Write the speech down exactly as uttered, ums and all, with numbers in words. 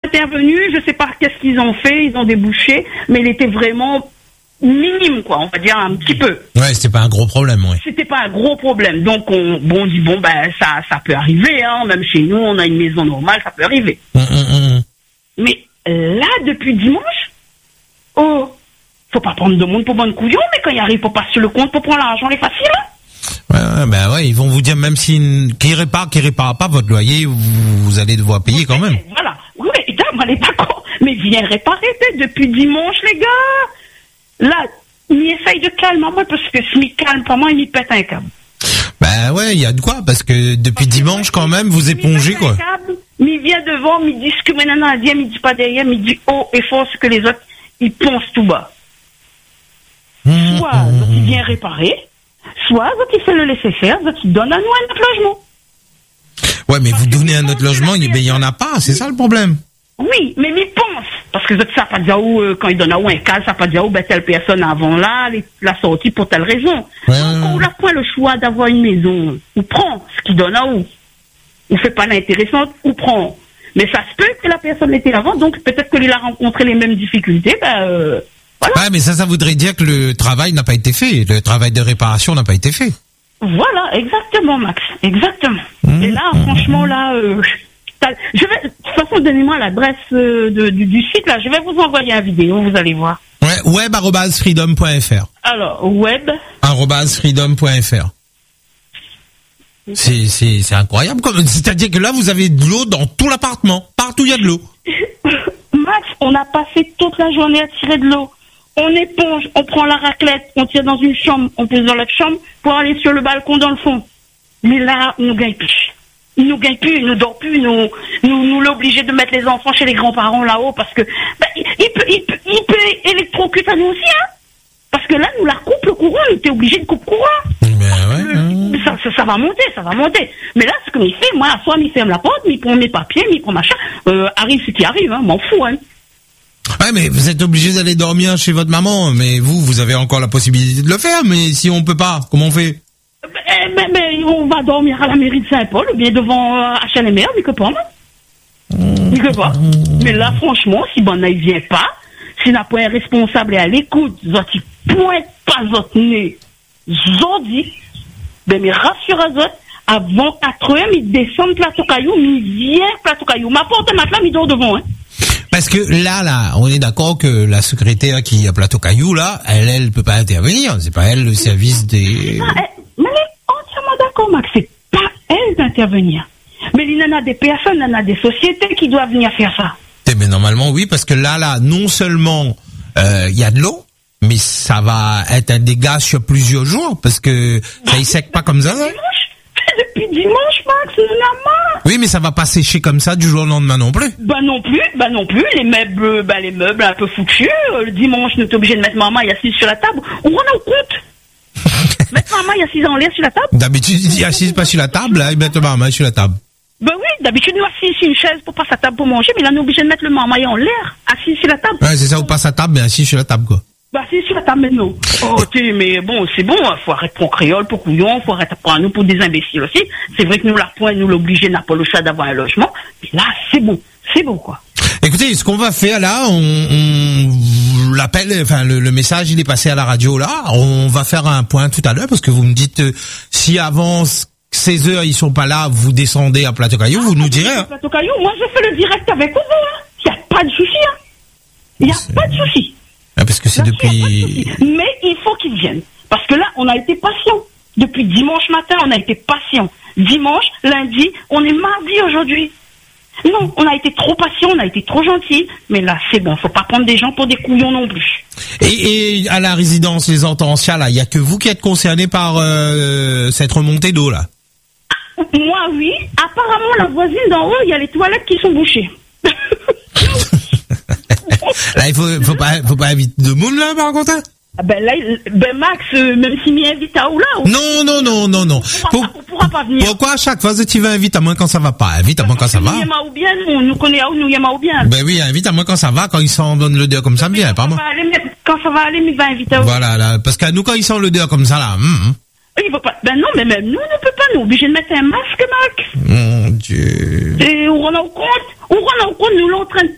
intervenu, je sais pas qu'est-ce qu'ils ont fait, ils ont débouché, mais il était vraiment minime, quoi, on va dire un petit peu. Ouais, c'était pas un gros problème, ouais. C'était pas un gros problème, donc on, bon, on dit bon, ben ça, ça peut arriver, hein, même chez nous, on a une maison normale, ça peut arriver. Mmh, mmh. Mais là, depuis dimanche, oh, faut pas prendre de monde pour bonne couillon, mais quand il arrive pour passer le compte, pour prendre l'argent, les facile, hein. Ouais, ouais, ben ouais, ils vont vous dire même si qui répare, qui répare pas votre loyer, vous, vous allez devoir payer quand même. Voilà. Oui, on est d'accord. Mais viens réparer, depuis dimanche, les gars. Là, il essaye de calmer moi parce que si il calme pas moi, il me pète un câble. Ben ouais, il y a de quoi parce que depuis parce dimanche que quand même, vous épongez quoi. Câble, mais il vient devant, il dit ce que maintenant a dit, il dit pas derrière, il dit haut et fort ce que les autres, ils pensent tout bas. Mmh, soit mmh, il vient réparer. Soit, il fait le laisser faire, il donne à nous un autre logement. Ouais, mais parce vous donnez un autre logement, il n'y en a pas, c'est ça le problème. Oui, mais il pense. Parce que ça pas dire où, quand il donne à où un cas, ça pas dire où, ben, telle personne avant là, la sortie pour telle raison. Ouais, donc, ouais. on n'a pas le choix d'avoir une maison. On prend ce qu'il donne à où. On fait pas l'intéressante, on prend. Mais ça se peut que la personne était avant, donc peut-être qu'il a rencontré les mêmes difficultés, ben, euh, voilà. Ouais, mais ça, ça voudrait dire que le travail n'a pas été fait. Le travail de réparation n'a pas été fait. Voilà, exactement, Max. Exactement. Mmh. Et là, franchement, là, euh, je vais, de toute façon, donnez-moi l'adresse euh, de, du, du site, là. Je vais vous envoyer une vidéo, vous allez voir. Ouais, web arobase freedom point f r. Alors, web. arobase freedom point f r. C'est, c'est, c'est incroyable. C'est-à-dire que là, vous avez de l'eau dans tout l'appartement. Partout, il y a de l'eau. Max, on a passé toute la journée à tirer de l'eau. On éponge, on prend la raclette, on tire dans une chambre, on pose dans l'autre chambre pour aller sur le balcon dans le fond. Mais là, on ne gagne plus. Il nous gagne plus, il nous dort plus, nous, nous, nous l'obliger de mettre les enfants chez les grands-parents là-haut parce que, bah, il, il peut, il peut, il peut électrocuter à nous aussi, hein. Parce que là, nous la coupe le courant, on était obligé de couper le courant. Ben ouais, euh, ça, ça, ça va monter, ça va monter. Mais là, ce qu'il fait, moi, soit il ferme la porte, il prend mes papiers, il prend machin, euh, arrive ce qui arrive, hein, m'en fous, hein. Ouais, mais vous êtes obligé d'aller dormir chez votre maman, mais vous, vous avez encore la possibilité de le faire, mais si on peut pas, comment on fait? Mais, mais, mais on va dormir à la mairie de Saint-Paul, ou bien devant euh, H et M, mais que pas, non? Que pas. Mais là, franchement, si bon, il vient pas, si n'a pas un responsable et à l'écoute, zoti pointe pas zot nez, zodi, ben, mais rassure à zot, avant quatre heures, il descend plateau caillou, il vient plateau caillou. Ma porte matelas, il dort devant, hein. Parce que là, là, on est d'accord que la secrétaire qui a plateau caillou, là, elle, elle peut pas intervenir. C'est pas elle le service des... Ah, elle, mais elle est entièrement d'accord, Max. C'est pas elle d'intervenir. Mais il y en a des personnes, il y en a des sociétés qui doivent venir faire ça. Mais normalement, oui, parce que là, là, non seulement il euh, y a de l'eau, mais ça va être un dégât sur plusieurs jours, parce que ça y sec pas comme ça. Là. Depuis dimanche, Max, c'est normal. Oui, mais ça va pas sécher comme ça du jour au lendemain non plus. Bah non plus, bah non plus. Les meubles, bah les meubles un peu foutus. Euh, le dimanche, nous sommes obligés de mettre maman assise sur la table. On rend au compte. Mettre maman assise en l'air sur la table. D'habitude, il dit assise pas sur la table, là, ils mettent maman sur la table. Ben oui, d'habitude, nous assis sur une chaise pour passer à table pour manger, mais là, nous sommes obligés de mettre le marmaille en l'air, assis sur la table. Ouais, c'est ça, on passe à table, mais assis sur la table, quoi. Bah, assis sur la table, mais non. Oh, ok, mais bon, c'est bon, hein, faut arrêter pour créole, pour couillon, faut arrêter pour nous, pour des imbéciles aussi. C'est vrai que nous, la pointe, nous l'obliger n'a pas le choix d'avoir un logement, mais là, c'est bon, c'est bon, quoi. Écoutez, ce qu'on va faire là, on, on l'appelle, enfin le, le message il est passé à la radio là, on va faire un point tout à l'heure, parce que vous me dites, euh, si avant seize heures ils sont pas là, vous descendez à Plateau Caillou, ah, vous nous direz. Hein. Plateau Caillou, moi je fais le direct avec vous, hein. Il n'y a pas de souci, hein. Il n'y a c'est... pas de souci. Ah, parce que c'est là, depuis... Mais il faut qu'ils viennent. Parce que là, on a été patient. Depuis dimanche matin, on a été patient. Dimanche, lundi, on est mardi aujourd'hui. Non, on a été trop patient, on a été trop gentil. Mais là, c'est bon, faut pas prendre des gens pour des couillons non plus. Et, et à la résidence Les Hortensias, là, il y a que vous qui êtes concernés par euh, cette remontée d'eau, là. Moi, oui. Apparemment, la voisine d'en haut, il y a les toilettes qui sont bouchées. Là, il faut, faut pas, faut pas inviter de monde, là, par contre. Ah ben là, ben Max, euh, même s'il m'y invite à ou là. Ou... Non, non, non, non, non. On pourra, Pour... pourra pas venir. Pourquoi à chaque fois tu vas invite à moi quand ça va pas? Invite à moi quand ça va. Nous yema ou bien, nous, nous connaissons où nous yema ou bien. Ben oui, invite à moi quand ça va, quand ils sont bonne l'odeur comme ça, bien, pas moi. Quand ça va aller, il va inviter à Voilà, là, parce qu'à nous, quand ils sentent l'odeur comme ça, là, hum, il va pas. Ben non, mais même nous, on ne peut pas, nous, obligés de mettre un masque, Max. Mon Dieu. Et on rend au compte, on rend au compte, nous, l'entraîne